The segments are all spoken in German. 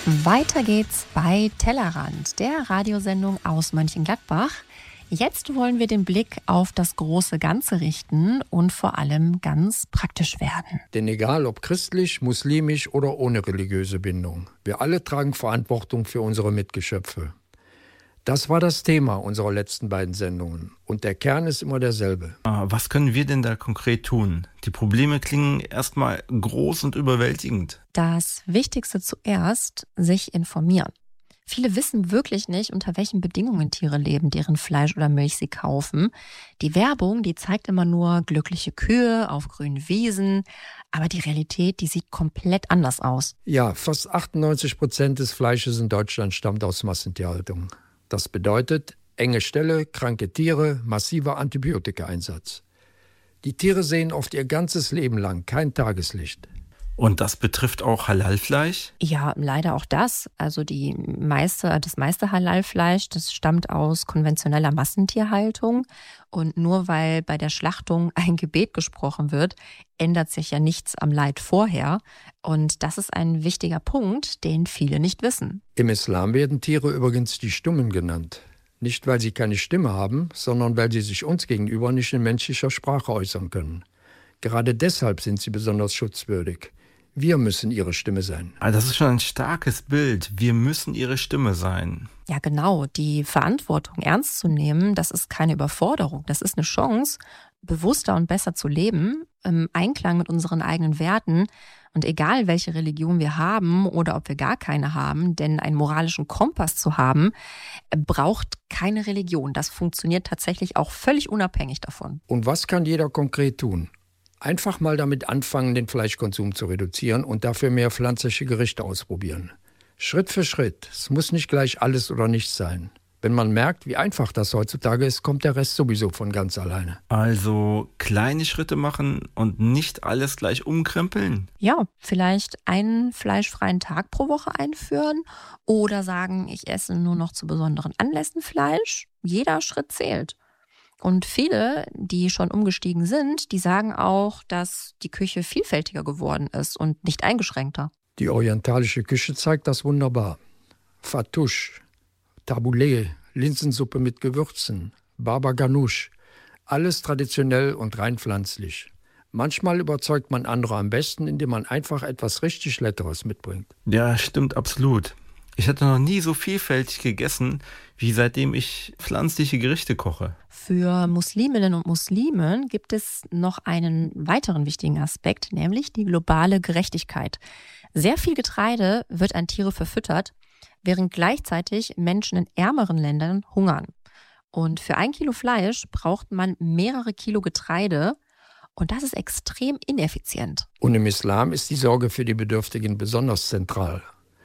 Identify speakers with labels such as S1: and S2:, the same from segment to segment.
S1: Weiter geht's bei Tellerrand, der Radiosendung aus Mönchengladbach. Jetzt wollen wir den Blick auf das große Ganze richten und vor allem ganz praktisch werden.
S2: Denn egal ob christlich, muslimisch oder ohne religiöse Bindung, wir alle tragen Verantwortung für unsere Mitgeschöpfe. Das war das Thema unserer letzten beiden Sendungen. Und der Kern ist immer derselbe.
S3: Was können wir denn da konkret tun? Die Probleme klingen erstmal groß und überwältigend.
S1: Das Wichtigste zuerst, sich informieren. Viele wissen wirklich nicht, unter welchen Bedingungen Tiere leben, deren Fleisch oder Milch sie kaufen. Die Werbung, die zeigt immer nur glückliche Kühe auf grünen Wiesen. Aber die Realität, die sieht komplett anders aus.
S2: Ja, fast 98% des Fleisches in Deutschland stammt aus Massentierhaltung. Das bedeutet enge Ställe, kranke Tiere, massiver Antibiotikaeinsatz. Die Tiere sehen oft ihr ganzes Leben lang kein Tageslicht.
S3: Und das betrifft auch Halalfleisch?
S1: Ja, leider auch das. Also das meiste Halalfleisch, das stammt aus konventioneller Massentierhaltung. Und nur weil bei der Schlachtung ein Gebet gesprochen wird, ändert sich ja nichts am Leid vorher. Und das ist ein wichtiger Punkt, den viele nicht wissen.
S2: Im Islam werden Tiere übrigens die Stummen genannt. Nicht, weil sie keine Stimme haben, sondern weil sie sich uns gegenüber nicht in menschlicher Sprache äußern können. Gerade deshalb sind sie besonders schutzwürdig. Wir müssen ihre Stimme sein.
S3: Das ist schon ein starkes Bild. Wir müssen ihre Stimme sein.
S1: Ja, genau. Die Verantwortung ernst zu nehmen, das ist keine Überforderung. Das ist eine Chance, bewusster und besser zu leben, im Einklang mit unseren eigenen Werten. Und egal, welche Religion wir haben oder ob wir gar keine haben, denn einen moralischen Kompass zu haben, braucht keine Religion. Das funktioniert tatsächlich auch völlig unabhängig davon.
S2: Und was kann jeder konkret tun? Einfach mal damit anfangen, den Fleischkonsum zu reduzieren und dafür mehr pflanzliche Gerichte ausprobieren. Schritt für Schritt. Es muss nicht gleich alles oder nichts sein. Wenn man merkt, wie einfach das heutzutage ist, kommt der Rest sowieso von ganz alleine.
S3: Also kleine Schritte machen und nicht alles gleich umkrempeln?
S1: Ja, vielleicht einen fleischfreien Tag pro Woche einführen oder sagen, ich esse nur noch zu besonderen Anlässen Fleisch. Jeder Schritt zählt. Und viele, die schon umgestiegen sind, die sagen auch, dass die Küche vielfältiger geworden ist und nicht eingeschränkter.
S2: Die orientalische Küche zeigt das wunderbar. Fattoush, Tabouleh, Linsensuppe mit Gewürzen, Baba Ganoush, alles traditionell und rein pflanzlich. Manchmal überzeugt man andere am besten, indem man einfach etwas richtig Leckeres mitbringt.
S3: Ja, stimmt absolut. Ich hatte noch nie so vielfältig gegessen, wie seitdem ich pflanzliche Gerichte koche.
S1: Für Musliminnen und Muslime gibt es noch einen weiteren wichtigen Aspekt, nämlich die globale Gerechtigkeit. Sehr viel Getreide wird an Tiere verfüttert, während gleichzeitig Menschen in ärmeren Ländern hungern. Und für 1 Kilo Fleisch braucht man mehrere Kilo Getreide. Und das ist extrem ineffizient.
S2: Und im Islam ist die Sorge für die Bedürftigen besonders zentral.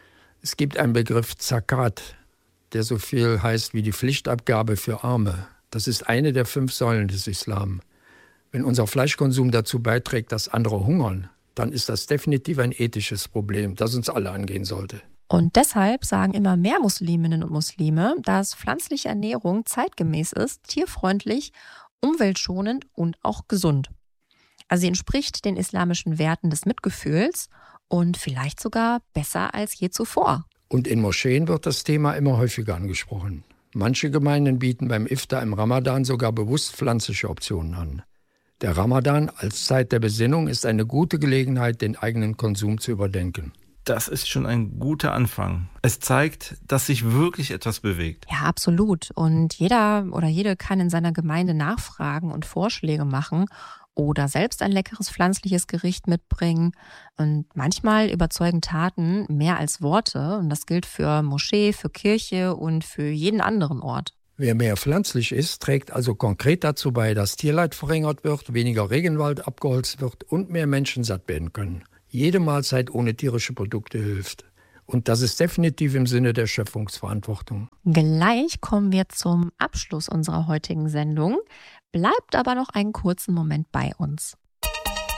S2: Es gibt einen Begriff Zakat, der so viel heißt wie die Pflichtabgabe für Arme. Das ist eine der 5 Säulen des Islam. Wenn unser Fleischkonsum dazu beiträgt, dass andere hungern, dann ist das definitiv ein ethisches Problem, das uns alle angehen sollte.
S1: Und deshalb sagen immer mehr Musliminnen und Muslime, dass pflanzliche Ernährung zeitgemäß ist, tierfreundlich, umweltschonend und auch gesund. Also sie entspricht den islamischen Werten des Mitgefühls und vielleicht sogar besser als je zuvor.
S2: Und in Moscheen wird das Thema immer häufiger angesprochen. Manche Gemeinden bieten beim Iftar im Ramadan sogar bewusst pflanzliche Optionen an. Der Ramadan als Zeit der Besinnung ist eine gute Gelegenheit, den eigenen Konsum zu überdenken.
S3: Das ist schon ein guter Anfang. Es zeigt, dass sich wirklich etwas bewegt.
S1: Ja, absolut. Und jeder oder jede kann in seiner Gemeinde nachfragen und Vorschläge machen oder selbst ein leckeres pflanzliches Gericht mitbringen. Und manchmal überzeugen Taten mehr als Worte. Und das gilt für Moschee, für Kirche und für jeden anderen Ort.
S2: Wer mehr pflanzlich isst, trägt also konkret dazu bei, dass Tierleid verringert wird, weniger Regenwald abgeholzt wird und mehr Menschen satt werden können. Jede Mahlzeit ohne tierische Produkte hilft. Und das ist definitiv im Sinne der Schöpfungsverantwortung.
S1: Gleich kommen wir zum Abschluss unserer heutigen Sendung. Bleibt aber noch einen kurzen Moment bei uns.